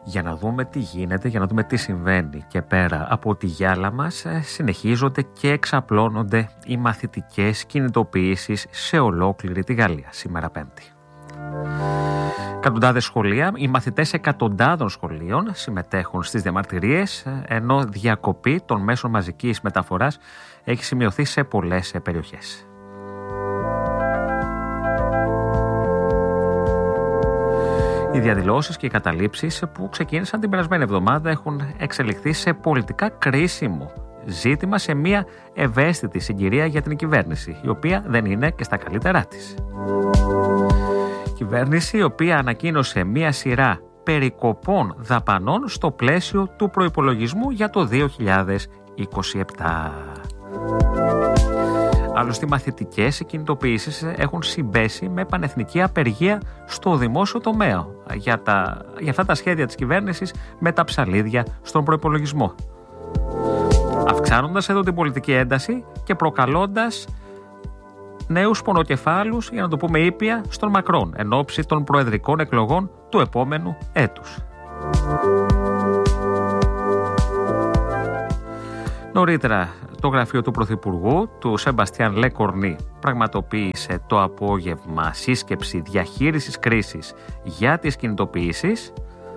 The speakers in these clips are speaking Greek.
για να δούμε τι γίνεται, για να δούμε τι συμβαίνει. Και πέρα από τη γυάλα μας συνεχίζονται και εξαπλώνονται οι μαθητικές κινητοποιήσεις σε ολόκληρη τη Γαλλία σήμερα Πέμπτη. Εκατοντάδες σχολεία, οι μαθητές εκατοντάδων σχολείων συμμετέχουν στις διαμαρτυρίες, ενώ διακοπή των μέσων μαζικής μεταφοράς έχει σημειωθεί σε πολλές περιοχές. Οι διαδηλώσεις και οι καταλήψεις που ξεκίνησαν την περασμένη εβδομάδα έχουν εξελιχθεί σε πολιτικά κρίσιμο ζήτημα σε μια ευαίσθητη συγκυρία για την κυβέρνηση, η οποία δεν είναι και στα καλύτερά της. Κυβέρνηση η οποία ανακοίνωσε μία σειρά περικοπών δαπανών στο πλαίσιο του προϋπολογισμού για το 2027. Άλλωστε, οι μαθητικές κινητοποιήσεις έχουν συμπέσει με πανεθνική απεργία στο δημόσιο τομέα για αυτά τα σχέδια της κυβέρνησης με τα ψαλίδια στον προϋπολογισμό. Αυξάνοντας εδώ την πολιτική ένταση και προκαλώντας νέους πονοκεφάλους, για να το πούμε ήπια, στον Μακρόν εν ώψη των προεδρικών εκλογών του επόμενου έτους. Νωρίτερα, το γραφείο του Πρωθυπουργού, του Σεμπαστιάν Λεκορνή, πραγματοποίησε το απόγευμα σύσκεψη διαχείρισης κρίσης για τις κινητοποιήσεις,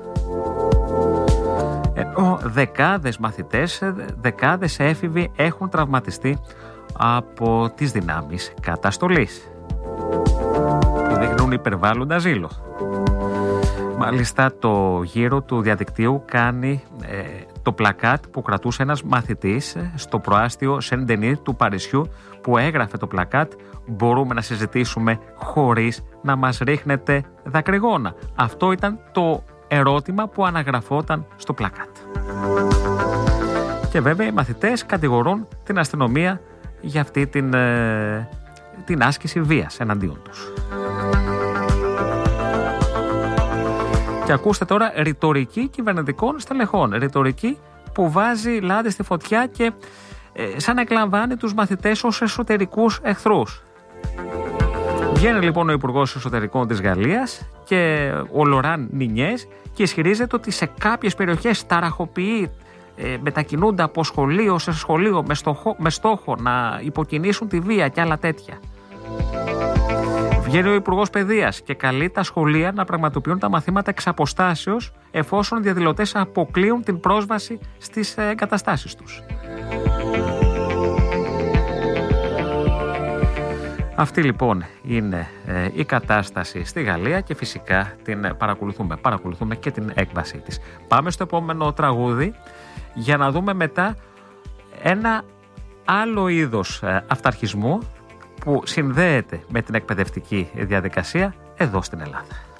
ενώ δεκάδες μαθητές, δεκάδες έφηβοι έχουν τραυματιστεί από τις δυνάμεις καταστολής που δείχνουν υπερβάλλοντα ζήλο. Μάλιστα, το γύρο του διαδικτύου κάνει το πλακάτ που κρατούσε ένας μαθητής στο προάστιο Σεν-Ντενί του Παρισιού, που έγραφε το πλακάτ «Μπορούμε να συζητήσουμε χωρίς να μας ρίχνετε δακρυγόνα». Αυτό ήταν το ερώτημα που αναγραφόταν στο πλακάτ. Και βέβαια οι μαθητές κατηγορούν την αστυνομία για αυτή την άσκηση βίας εναντίον τους. Και ακούστε τώρα ρητορική κυβερνητικών στελεχών. Ρητορική που βάζει λάδι στη φωτιά και σαν να εκλαμβάνει τους μαθητές ως εσωτερικούς εχθρούς. Βγαίνει λοιπόν ο Υπουργός Εσωτερικών της Γαλλίας και ο Λοράν Νινιές και ισχυρίζεται ότι σε κάποιες περιοχές ταραχοποιεί, μετακινούνται από σχολείο σε σχολείο με στόχο να υποκινήσουν τη βία και άλλα τέτοια. Βγαίνει ο Υπουργός Παιδείας και καλεί τα σχολεία να πραγματοποιούν τα μαθήματα εξ αποστάσεως, εφόσον οι διαδηλωτές αποκλείουν την πρόσβαση στις εγκαταστάσεις τους. Αυτή λοιπόν είναι η κατάσταση στη Γαλλία και φυσικά την παρακολουθούμε και την έκβασή της. Πάμε στο επόμενο τραγούδι για να δούμε μετά ένα άλλο είδος αυταρχισμού που συνδέεται με την εκπαιδευτική διαδικασία εδώ στην Ελλάδα.